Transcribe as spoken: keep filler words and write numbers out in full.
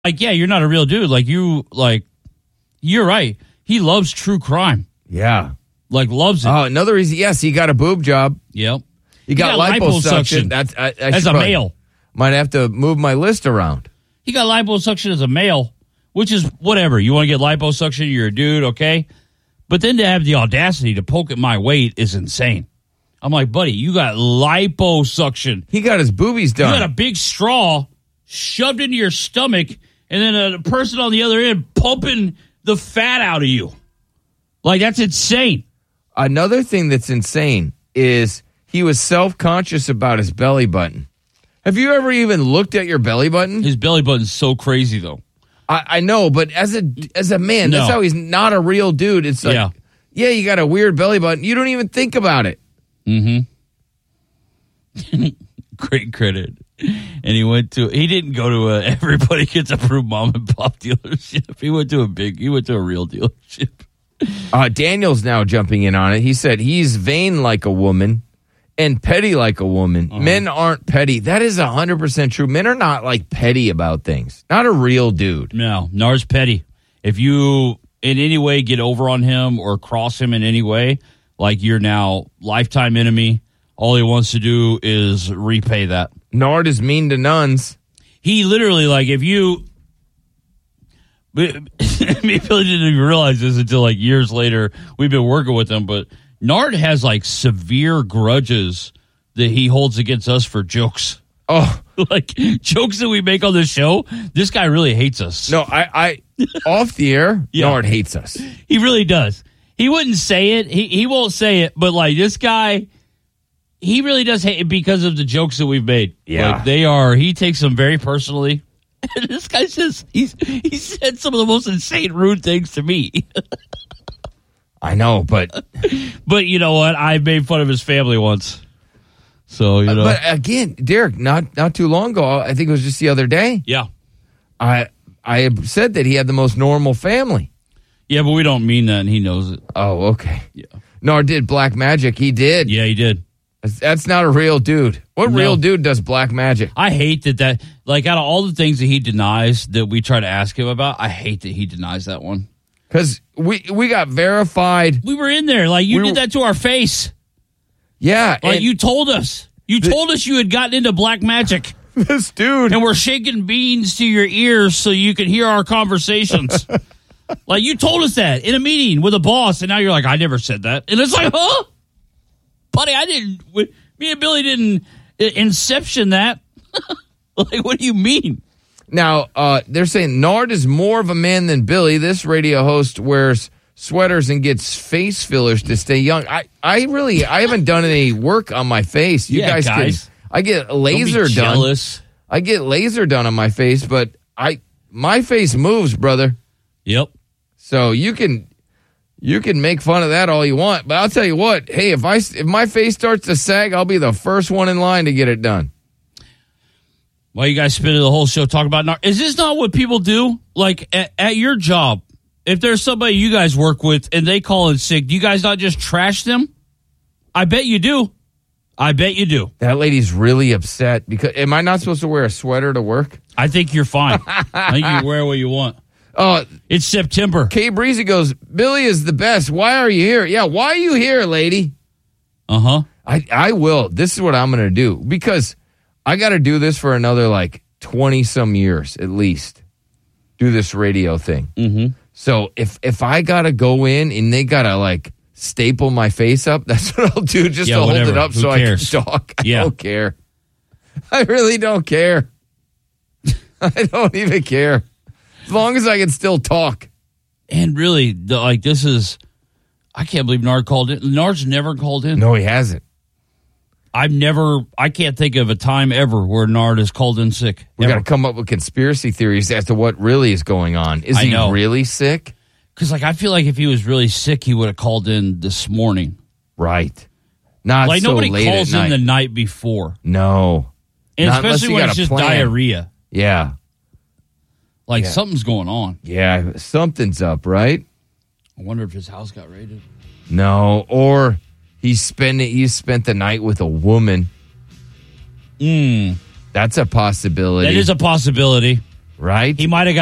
Like, yeah, you're not a real dude. Like, you, like, you're right. He loves true crime. Yeah. Like, loves it. Oh, another reason. Yes, he got a boob job. Yep. He got, got liposuction. liposuction. That's I, I As should a probably- male. Might have to move my list around. He got liposuction as a male, which is whatever. You want to get liposuction, you're a dude, okay? But then to have the audacity to poke at my weight is insane. I'm like, buddy, you got liposuction. He got his boobies done. You got a big straw shoved into your stomach, and then a person on the other end pumping the fat out of you. Like, that's insane. Another thing that's insane is he was self-conscious about his belly button. Have you ever even looked at your belly button? His belly button's so crazy, though. I, I know, but as a as a man, No. that's how he's not a real dude. It's like, Yeah. yeah, you got a weird belly button. You don't even think about it. Mm-hmm. Great credit. And he went to, he didn't go to a everybody gets approved mom and pop dealership. He went to a big, he went to a real dealership. Uh, Daniel's now jumping in on it. He said he's vain like a woman and petty like a woman. Uh-huh. Men aren't petty. That is one hundred percent true. Men are not like petty about things. Not a real dude. No, Nars petty. If you in any way get over on him or cross him in any way, like you're now lifetime enemy, all he wants to do is repay that. Nard is mean to nuns. He literally, like, if you... Me and Billy didn't even realize this until, like, years later. We've been working with him, but Nard has, like, severe grudges that he holds against us for jokes. Oh, Like, jokes that we make on the show, this guy really hates us. no, I, I off the air, Yeah. Nard hates us. He really does. He wouldn't say it. He he won't say it, but, like, this guy... He really does hate it because of the jokes that we've made. Yeah. Like, they are, he takes them very personally. And this guy says, he's, he said some of the most insane, rude things to me. I know, but But you know what? I made fun of his family once. So, you know. but again, Derek, not not too long ago, I think it was just the other day, yeah. I I said that he had the most normal family. Yeah, but we don't mean that, and he knows it. Oh, okay. Yeah. Nard did black magic. He did. Yeah, he did. That's, that's not a real dude. What No. real dude does black magic? I hate that that, like, out of all the things that he denies that we try to ask him about, I hate that he denies that one. Because we we got verified. We were in there. Like, you We did were- that to our face. Yeah, Like, and you told us. You told us you had gotten into black magic. this dude. And we're shaking beans to your ears so you can hear our conversations. Like, you told us that in a meeting with a boss, and now you're like, I never said that. And it's like, huh? Buddy, I didn't, we- me and Billy didn't uh, inception that. Like, what do you mean? Now, uh, they're saying Nard is more of a man than Billy. This radio host wears sweaters and gets face fillers to stay young. I, I really, I haven't done any work on my face. You Yeah, guys, guys. can. I get Don't be laser done. jealous. I get laser done on my face, but I my face moves, brother. Yep. So you can you can make fun of that all you want, but I'll tell you what. Hey, if I if my face starts to sag, I'll be the first one in line to get it done. Why you guys spending the whole show talking about Nard? Is this not what people do? Like, at, at your job, if there's somebody you guys work with and they call in sick, do you guys not just trash them? I bet you do. I bet you do. That lady's really upset because am I not supposed to wear a sweater to work? I think you're fine. I think you can wear what you want. Oh, It's September. Kay Breezy goes, Billy is the best. Why are you here? Yeah, why are you here, lady? Uh-huh. I, I will. This is what I'm going to do because I got to do this for another like twenty some years at least. Do this radio thing. Mm-hmm. So if if I got to go in and they got to like staple my face up, that's what I'll do just Yeah, to whatever. hold it up Who so cares? I can talk. I Yeah. don't care. I really don't care. I don't even care. As long as I can still talk. And really, the, like, this is, I can't believe Nard called in. Nard's never called in. No, he hasn't. I've never, I can't think of a time ever where Nard has called in sick. We got to come up with conspiracy theories as to what really is going on. Is I he know. really sick? Because, like, I feel like if he was really sick, he would have called in this morning. Right. Not Like, so nobody late calls at night. in the night before. No. And Not unless especially you when got it's a just plan. diarrhea. Yeah. Like, Yeah. something's going on. Yeah. Something's up, right? I wonder if his house got raided. No. Or he's spending. He spent the night with a woman. Mm, That's a possibility. that is a possibility. Right? He might have